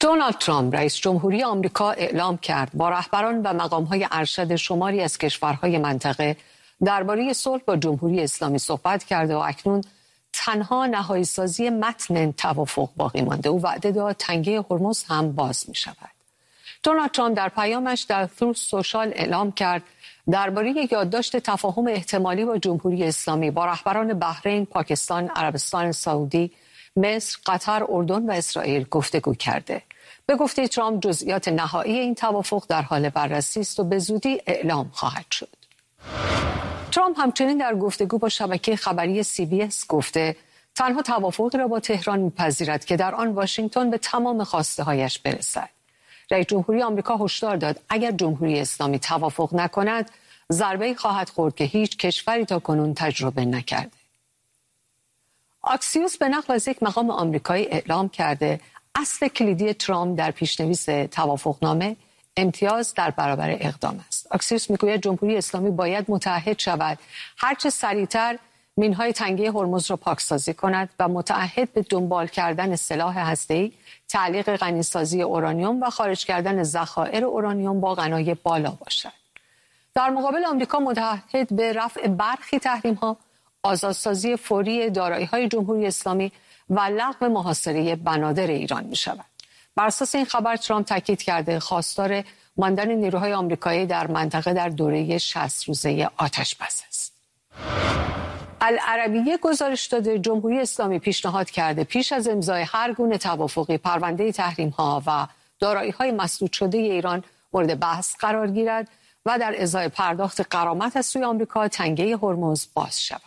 دونالد ترامپ رئیس جمهوری آمریکا اعلام کرد با رهبران و مقام‌های ارشد شماری از کشورهای منطقه درباره صلح با جمهوری اسلامی صحبت کرده و اکنون تنها نهایی‌سازی متن توافق باقی مانده. او وعده داد تنگه هرمز هم باز می شود. دونالد ترامپ در پیامش در تروث سوشال اعلام کرد درباره یادداشت تفاهم احتمالی با جمهوری اسلامی با رهبران بحرین، پاکستان، عربستان سعودی، مصر، قطر، اردن و اسرائیل گفتگو کرده. به گفته ترامپ جزئیات نهایی این توافق در حال بررسی است و به زودی اعلام خواهد شد. ترامپ همچنین در گفتگو با شبکه خبری CBS گفته تنها توافقی را با تهران می‌پذیرد که در آن واشنگتن به تمام خواسته‌هایش برسد. رئیس جمهوری آمریکا هشدار داد اگر جمهوری اسلامی توافق نکند ضربه‌ای خواهد خورد که هیچ کشوری تاکنون تجربه نکرده. آکسیوس به نقل از یک مقام آمریکایی اعلام کرده اصل کلیدی ترامپ در پیشنویس توافقنامه امتیاز در برابر اقدام است. آکسیوس میگوید جمهوری اسلامی باید متعهد شود هرچه سریعتر مینهای تنگه هرمز را پاکسازی کند و متعهد به دنبال کردن سلاح هسته‌ای، تعلیق غنیسازی اورانیوم و خارج کردن ذخایر اورانیوم با غنای بالا باشد. در مقابل آمریکا متعهد به رفع برخی تحریم‌ها، آزادسازی فوری دارایی‌های جمهوری اسلامی و لغو محاصره بنادر ایران می‌شود. بر اساس این خبر ترامپ تاکید کرده خواستار ماندن نیروهای آمریکایی در منطقه در دوره 60 روزه آتش‌بس است. العربیه گزارش داده جمهوری اسلامی پیشنهاد کرده پیش از امضای هر گونه توافقی پرونده تحریم‌ها و دارایی‌های مسدود شده ایران مورد بحث قرار گیرد و در ازای پرداخت غرامت از سوی آمریکا تنگه هرمز باز شود.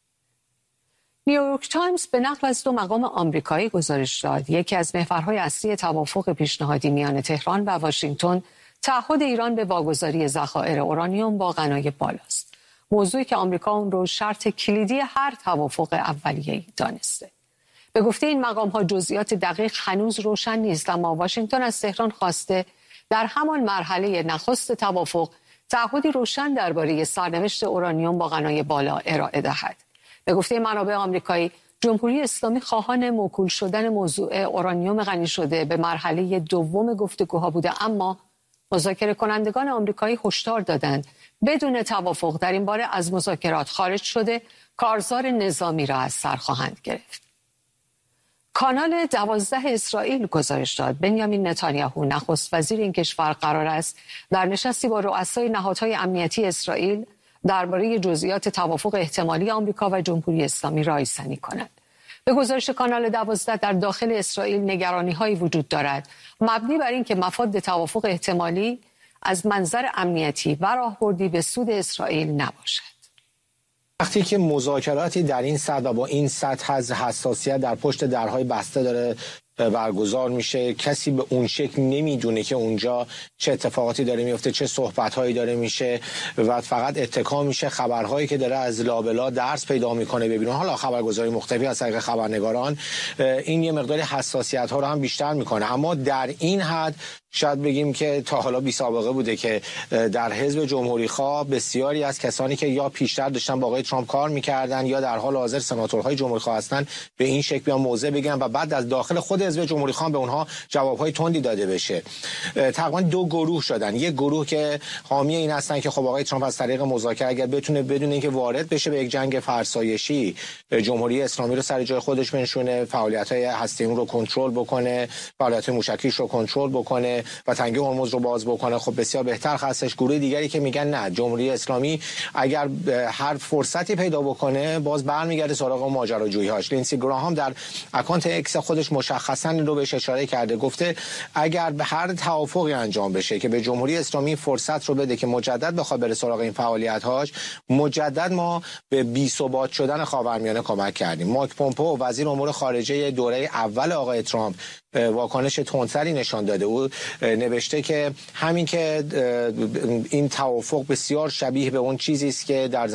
نیویورک تایمز به نقل از دو مقام آمریکایی گزارش داد یکی از محورهای اصلی توافق پیشنهادی میان تهران و واشنگتن تعهد ایران به واگذاری ذخایر اورانیوم با غنای بالاست. موضوعی که آمریکا اون رو شرط کلیدی هر توافق اولیه‌ای دانسته. به گفته این مقام‌ها جزئیات دقیق هنوز روشن نیست، اما واشنگتن از تهران خواسته در همان مرحله نخست توافق تعهدی روشن درباره سرنوشت اورانیوم با غنای بالا ارائه دهد. به گفته منابع آمریکایی جمهوری اسلامی خواهان موکول شدن موضوع اورانیوم غنی شده به مرحله دوم گفتگوها بوده، اما مذاکره کنندگان آمریکایی هشدار دادند بدون توافق در این باره از مذاکرات خارج شده کارزار نظامی را از سر خواهند گرفت. کانال 12 اسرائیل گزارش داد بنیامین نتانیاهو نخست وزیر این کشور قرار است در نشستی با رؤسای نهادهای امنیتی اسرائیل درباره جزئیات توافق احتمالی آمریکا و جمهوری اسلامی رایزنی کند. به گزارش کانال 12 در داخل اسرائیل نگرانی‌هایی وجود دارد مبنی بر اینکه مفاد توافق احتمالی از منظر امنیتی و راهبردی به سود اسرائیل نباشد. وقتی که مذاکراتی در این سطح و با این سطح از حساسیت در پشت درهای بسته داره برگزار میشه، کسی به اون شکل نمیدونه که اونجا چه اتفاقاتی داره میفته، چه صحبت‌هایی داره میشه و فقط اتکا میشه خبرهایی که داره از لابلا درس پیدا میکنه ببینون. حالا خبرگزاری مختلفی از طریق خبرنگاران این یه مقداری حساسیت‌ها رو هم بیشتر میکنه، اما در این حد شاید بگیم که تا حالا بی سابقه بوده که در حزب جمهوری خواه بسیاری از کسانی که یا پیشتر داشتن با آقای ترامپ کار میکردن یا در حال حاضر سناتورهای جمهوری خواه هستن به این شکل بیان موضع بگیرن و بعد از داخل خود حزب جمهوری خواه به اونها جوابهای تندی داده بشه. تقریبا دو گروه شدن، یک گروه که حامی این هستن که خب آقای ترامپ از طریق مذاکره اگر بتونه بدون اینکه وارد بشه به یک جنگ فرسایشی جمهوری اسلامی رو سر جای خودش بنشونه، فعالیت‌های هسته‌ای رو کنترل بکنه، فعالیت‌های موشکیش رو کنترل بکنه و تنگه هرمز رو باز بکنه، خب بسیار بهتر هستش. گروه دیگری که میگن نه، جمهوری اسلامی اگر هر فرصتی پیدا بکنه باز برمیگرده سراغ ماجراجویی‌هاش. لینسی گراهام در اکانت اکس خودش مشخصا رو بهش اشاره کرده، گفته اگر به هر توافقی انجام بشه که به جمهوری اسلامی فرصت رو بده که مجدد بخواد بره سراغ این فعالیت‌هاش، مجدد ما به بی‌ثبات شدن خاورمیانه کمک کردیم. مایک پومپئو وزیر امور خارجه دوره اول آقای ترامپ واکنش تندتری نشان داده. او نوشته که همین که این توافق بسیار شبیه به اون چیزی است که در